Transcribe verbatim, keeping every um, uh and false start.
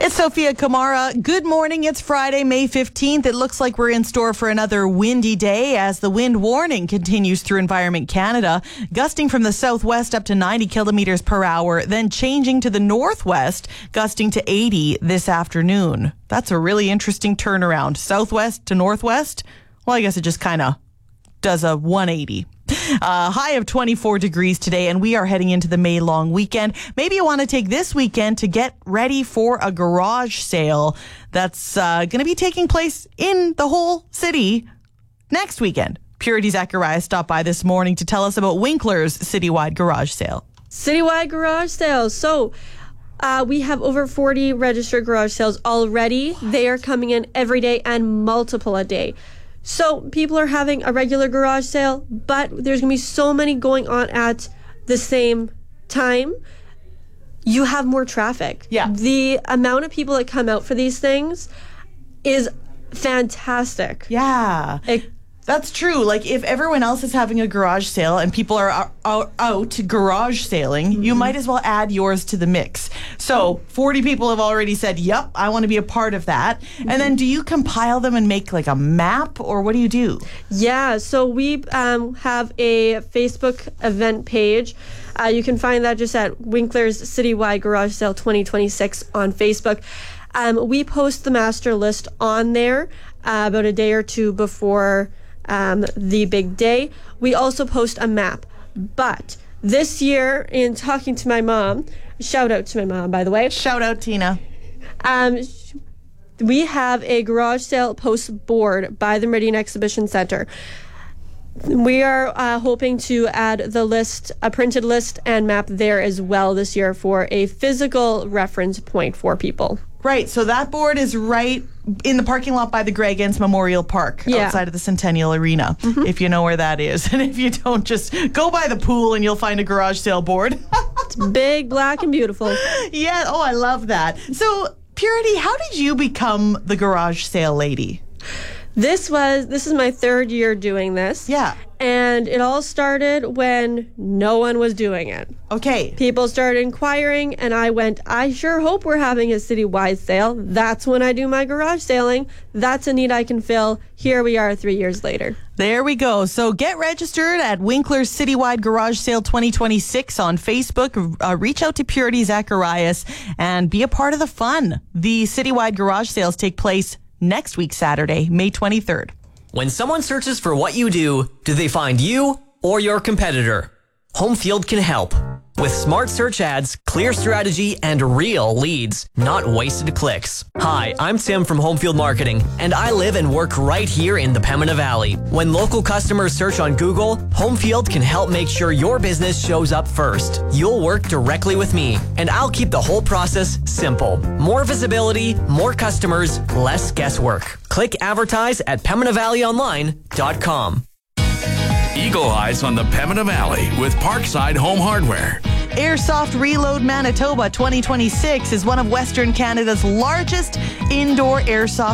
It's Sophia Kamara. Good morning. It's Friday, May fifteenth. It looks like we're in store for another windy day as the wind warning continues through Environment Canada, gusting from the southwest up to ninety kilometers per hour, then changing to the northwest, gusting to eighty this afternoon. That's a really interesting turnaround. Southwest to northwest? Well, I guess it just kind of does a one eighty. Uh, high of twenty-four degrees today, and we are heading into the May long weekend. Maybe you want to take this weekend to get ready for a garage sale that's uh, going to be taking place in the whole city next weekend. Purity Zacharias stopped by this morning to tell us about Winkler's citywide garage sale. Citywide garage sales. So uh, we have over forty registered garage sales already. They are coming in every day and multiple a day. So people are having a regular garage sale, but there's going to be so many going on at the same time. You have more traffic. Yeah. The amount of people that come out for these things is fantastic. Yeah. It, That's true. Like, if everyone else is having a garage sale and people are out, out garage sailing, mm-hmm. you might as well add yours to the mix. So forty people have already said, yep, I want to be a part of that. Mm-hmm. And then do you compile them and make like a map, or what do you do? Yeah, so we um, have a Facebook event page. Uh, you can find that just at Winkler's Citywide Garage Sale twenty twenty-six on Facebook. Um, we post the master list on there uh, about a day or two before Um, the big day. We also post a map. But this year, in talking to my mom, shout out to my mom, by the way. Shout out, Tina. Um, we have a garage sale post board by the Meridian Exhibition Center. We are uh, hoping to add the list, a printed list and map there as well this year for a physical reference point for people. Right, so that board is right in the parking lot by the Greg Enns Memorial Park, yeah. outside of the Centennial Arena, mm-hmm. if you know where that is. And if you don't, just go by the pool and you'll find a garage sale board. It's big, black, and beautiful. Yeah, oh, I love that. So, Purity, how did you become the garage sale lady? This was, this is my third year doing this. Yeah. And it all started when no one was doing it. Okay. People started inquiring, and I went, I sure hope we're having a citywide sale. That's when I do my garage sailing. That's a need I can fill. Here we are three years later. There we go. So get registered at Winkler's Citywide Garage Sale twenty twenty-six on Facebook. Uh, reach out to Purity Zacharias and be a part of the fun. The citywide garage sales take place next week, Saturday, May twenty-third. When someone searches for what you do, do they find you or your competitor? Homefield can help. With smart search ads, clear strategy, and real leads, not wasted clicks. Hi, I'm Tim from Homefield Marketing, and I live and work right here in the Pembina Valley. When local customers search on Google, Homefield can help make sure your business shows up first. You'll work directly with me, and I'll keep the whole process simple. More visibility, more customers, less guesswork. Click advertise at pembina valley online dot com. Eagle Eyes on the Pembina Valley with Parkside Home Hardware. Airsoft Reload Manitoba twenty twenty-six is one of Western Canada's largest indoor airsoft